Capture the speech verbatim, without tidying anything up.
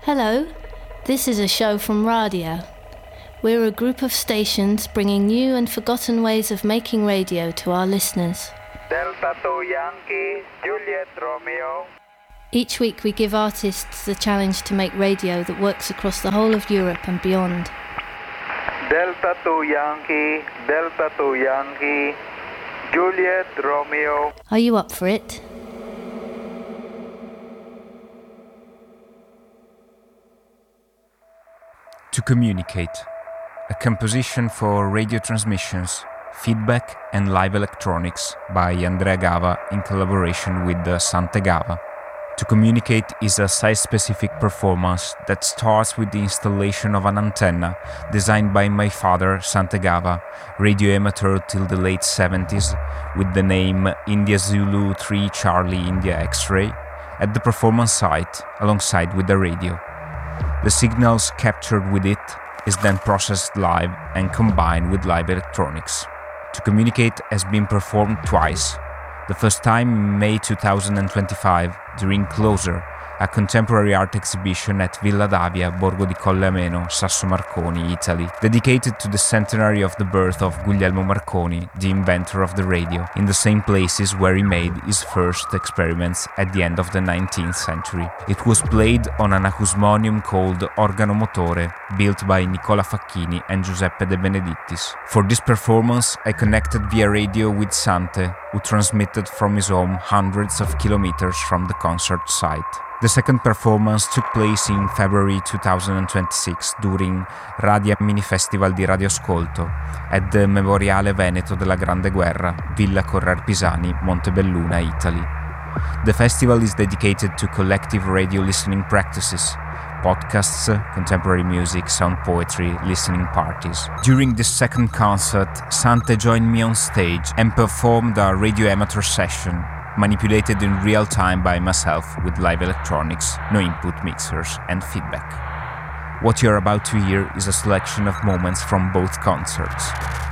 Hello, this is a show from Radio. We're a group of stations bringing new and forgotten ways of making radio to our listeners. Delta two Yankee, Juliet Romeo. Each week we give artists the challenge to make radio that works across the whole of Europe and beyond. Delta two Yankee, Delta two Yankee, Juliet Romeo. Are you up for it? To Communicate, a composition for radio transmissions, feedback and live electronics by Andrea Gava in collaboration with the Sante Gava. To Communicate is a site-specific performance that starts with the installation of an antenna designed by my father, Sante Gava, radio amateur till the late seventies, with the name India Zulu three Charlie India X-Ray, at the performance site alongside with the radio. The signals captured with it is then processed live and combined with live electronics. To Communicate has been performed twice. The first time in May two thousand twenty-five during Closer, a contemporary art exhibition at Villa Davia, Borgo di Colle Ameno, Sasso Marconi, Italy, dedicated to the centenary of the birth of Guglielmo Marconi, the inventor of the radio, in the same places where he made his first experiments at the end of the nineteenth century. It was played on an acousmonium called Organo Motore, built by Nicola Facchini and Giuseppe De Benedittis. For this performance, I connected via radio with Sante, who transmitted from his home hundreds of kilometers from the concert site. The second performance took place in February two thousand twenty-six during Radia Mini Festival di Radioscolto at the Memoriale Veneto della Grande Guerra, Villa Correr Pisani, Montebelluna, Italy. The festival is dedicated to collective radio listening practices, podcasts, contemporary music, sound poetry, listening parties. During this second concert, Sante joined me on stage and performed a radio amateur session, manipulated in real time by myself with live electronics, no input mixers and feedback. What you're about to hear is a selection of moments from both concerts.